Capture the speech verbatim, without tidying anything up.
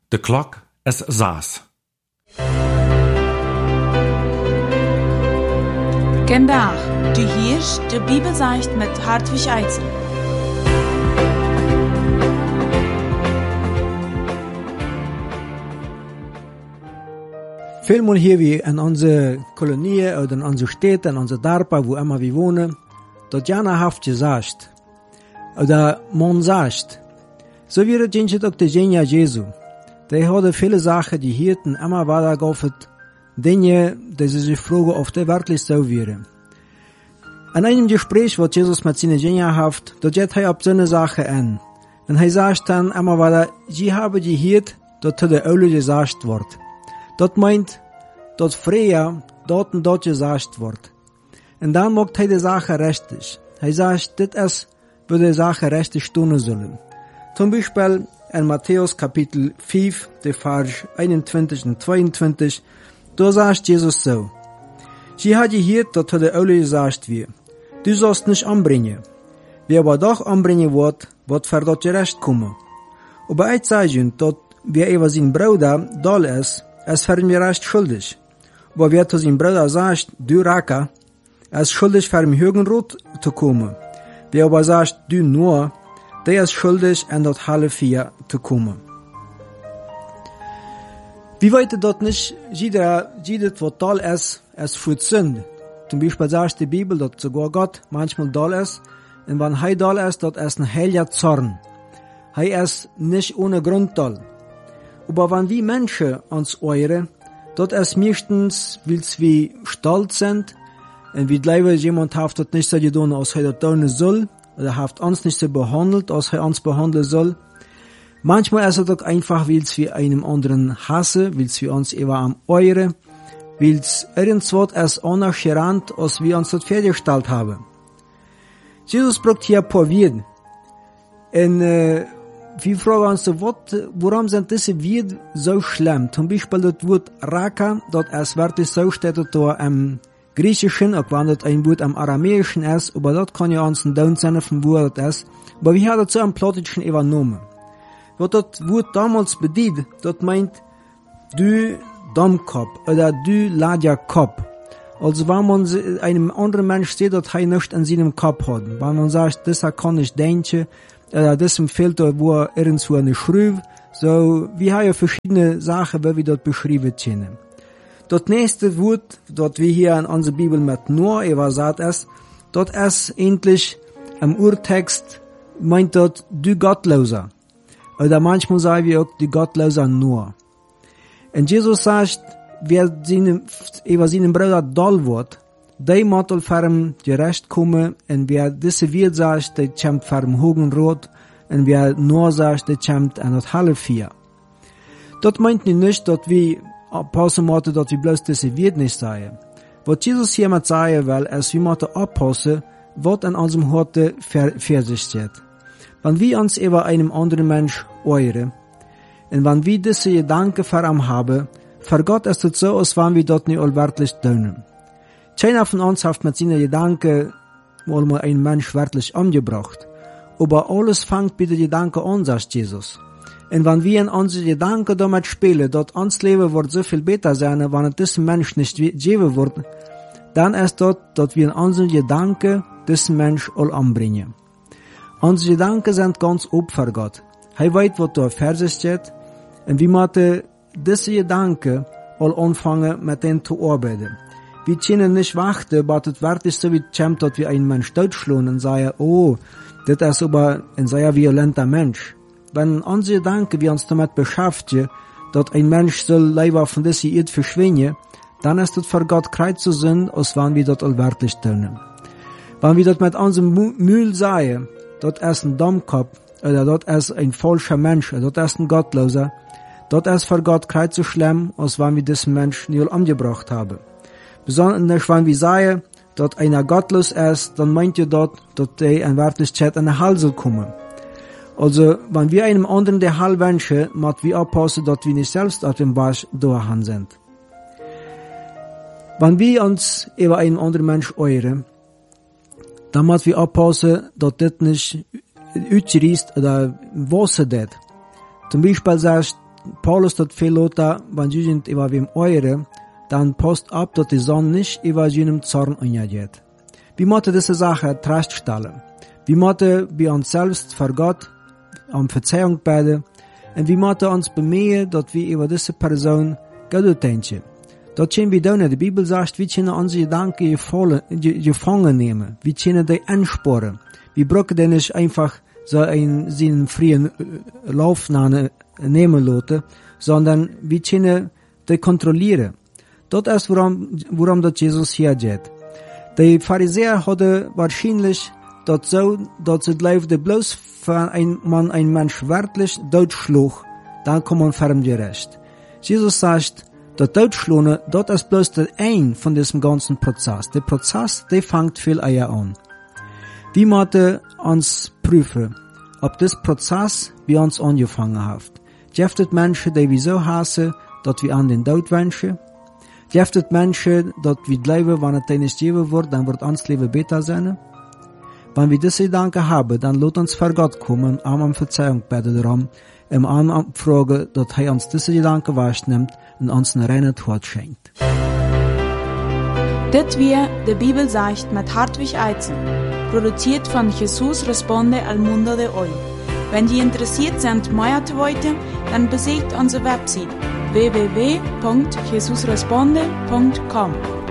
De klok is zes. Vandaag, du hörst de Bibelseicht met Hartwig Eitzel. Vielmal hier wie in onze Kolonien oder in onze Städte, in onze Dorpen, wo immer wir wohnen, dort jana haft gesagt, oder man sagt, so wie het jinget ook de Genia Jesu. Die hadden viele Sachen, die hielten immer weiter gaufet, Dinge, die sie sich fragen, ob die wirklich so wären. In einem Gespräch, was Jesus mit seinen Jüngern haft, dort geht er auf so eine Sache an. Und er sagt dann immer weiter, sie haben gehört, dass zu der Oule gesagt wird. Das meint, dass früher dort und dort gesagt wird. Und dann macht er die Sache richtig. Er sagt, das ist, wo die Sache richtig tun sollen. Zum Beispiel in Matthäus Kapitel fünf, die Vers einundzwanzig und zweiundzwanzig, da sagt Jesus so, sie hat gehört, dass zu der Oule gesagt wird, du sollst nicht anbringen. Wer aber doch anbringen wird, wird für das gerecht kommen. Aber ich sage Ihnen, dass wer über seinen Bruder doll ist, ist für ihn recht schuldig. Aber wer zu seinem Bruder sagt, du Racker, ist schuldig für ihn Höhenrot zu kommen. Wer aber sagt, du nur, der ist schuldig, in das Halle vier zu kommen. Wie weit dort nicht jeder, jeder, was doll ist, ist für Sünde. Zum Beispiel sagt die Bibel, dass sogar Gott manchmal doll ist. Und wenn er doll ist, dort ist ein heiliger Zorn. Er ist nicht ohne Grund doll. Aber wenn wir Menschen uns eure, dort ist meistens, weil wir stolz sind, und wir glauben, jemand hat das nicht so getan, als er das tun soll, oder hat uns nicht so behandelt, als er uns behandeln soll. Manchmal ist es doch einfach, weil wir einem anderen hassen, weil wir uns über am eure, weil es irgendwas ist anders gerannt, als wir uns das vorgestellt haben. Jesus braucht hier ein paar Worte. Und äh, wir fragen uns, wat, warum sind diese Worte so schlimm? Zum Beispiel das Wort Raka, das ist wirklich so steht da im Griechischen, auch wenn das ein Wort im Aramäischen ist, aber das kann ja uns ein Down sein vom Wort das ist. Aber wir haben das so im Plattdeutschen übernommen. Was das Wort damals bedeutet, das meint, du Dummkopf oder du Ladjakopf. Also wenn man einem anderen Mensch sieht, dass er nichts in seinem Kopf hat. Wenn man sagt, das kann ich denken, oder das fehlt da, wo er irgendwo eine Schrift. So, wir haben ja verschiedene Sachen, wie wir dort beschrieben können. Das nächste Wort, das wir hier in unserer Bibel mit nur übersetzt ist, das ist endlich im Urtext, meint das, du Gottloser. Oder manchmal sagen wir auch, du Gottloser nur. Und Jesus sagt, wer seine, über seinen Bruder doll wird, der muss für ihn gerecht kommen, und wer diese Wort sagt, der kommt für ihn Hogenrot, und wer nur sagt, der kommt an das Halle vier. Das meint nicht, dass wir aufpassen müssen, dass wir bloß diese Wort nicht sagen. Was Jesus hier mit sagen will, ist, wir müssen aufpassen, was in unserem Harte für sich steht. Wenn wir uns über einem anderen Mensch eure, und wenn wir diese Gedanken für ihn haben, für Gott ist es so, als wenn wir dort nicht allwörtlich tun. Keiner von uns hat mit seinen Gedanken mal einen Mensch wirklich umgebracht. Aber alles fängt bei den Gedanken an, sagt Jesus. Und wenn wir in unsere Gedanken damit spielen, dass uns Leben wird so viel besser sein, wenn es diesem Mensch nicht geben wird, dann ist das, dass wir in unseren Gedanken diesen Mensch all umbringen. Unsere Gedanken sind ganz ob für Gott. Er weiß, was da für sich steht, und wir müssen diese Gedanken all anfangen, mit denen zu arbeiten. Wir können nicht warten, bis es wirklich so weit kommt, dass wir einen Mensch totschlagen und sagen, oh, das ist aber ein sehr violenter Mensch. Wenn unsere Gedanken, wir uns damit beschäftigen, dass ein Mensch soll lieber von dieser Erde verschwinden, dann ist das für Gott kreuz zu sein, als wenn wir das all wirklich tun. Wenn wir das mit unserem Mühl sagen, das ist ein Dummkopf, oder das ist ein falscher Mensch, oder das ist ein Gottloser, das ist für Gott kreuz so schlimm, als wenn wir diesen Menschen nicht umgebracht haben. Besonders wenn wir sagen, dass einer gottlos ist, dann meint ihr dort, dass der in Wirklichkeit in den Hall soll kommen. Also, wenn wir einem anderen den Hall wünschen, müssen wir aufpassen, dass wir nicht selbst auf dem Weg dahin sind. Wenn wir uns über einen anderen Mensch eure, dann müssen wir aufpassen, dass das nicht ausreißt oder Wasser das. Zum Beispiel sagt Paulus dort viel Lothar, wenn jügend über wem eure, dann post ab, dass die Sonne nicht über jenem Zorn unjaget. Wie mochte diese Sache traststellen? Wie mochte wir uns selbst vor Gott um Verzeihung beten? Und wie mochte uns bemühen, dass wir über diese Person Gott denken? Dat können wir tun. Die Bibel sagt, wir können unsere Gedanken gefangen nehmen. Wir können die ansporen. Wir brauchen die nicht einfach so einen, seinen freien Lauf nehmen lassen, sondern wir können die kontrollieren. Das ist, worum, worum das Jesus hier geht. Die Pharisäer hatten wahrscheinlich das so, dass sie glaubten, bloß wenn ein, man ein Mensch wirklich totschlug, dann kommt man ferm gerecht. Jesus sagt, das Totschlagen, das ist bloß der ein von diesem ganzen Prozess. Der Prozess, der fängt viel eher an. Wir müssen uns prüfen, ob das Prozess bei uns angefangen hat. Gibt es Menschen, die wir so hassen, dass wir an den Tod wünschen? Gibt es Menschen, dass wir glauben, wenn es nicht geben wird, dann wird uns Leben besser sein? Wenn wir diese Gedanken haben, dann lasst uns vor Gott kommen, um um Verzeihung beten darum, um an fragen, dass er uns diese Gedanken wahrnimmt und uns eine reine Tod schenkt. Das wir die Bibel sagt mit Hartwig Eizen, produziert von Jesus Responde al Mundo de Hoy. Wenn Sie interessiert sind, mehr zu wissen, dann besucht unsere Website w w w punkt jesus responde punkt com.